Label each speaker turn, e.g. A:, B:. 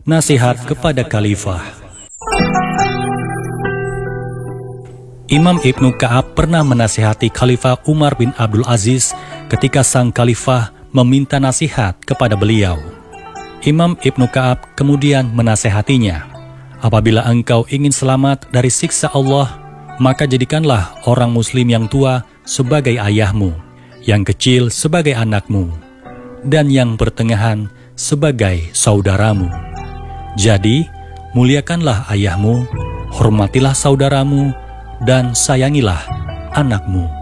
A: Nasihat kepada Khalifah. Imam Ibnu Ka'ab pernah menasihati Khalifah Umar bin Abdul Aziz ketika sang Khalifah meminta nasihat kepada beliau. Imam Ibnu Ka'ab kemudian menasihatinya, apabila engkau ingin selamat dari siksa Allah, maka jadikanlah orang muslim yang tua sebagai ayahmu, yang kecil sebagai anakmu, dan yang pertengahan sebagai saudaramu. Jadi, muliakanlah ayahmu, hormatilah saudaramu, dan sayangilah anakmu.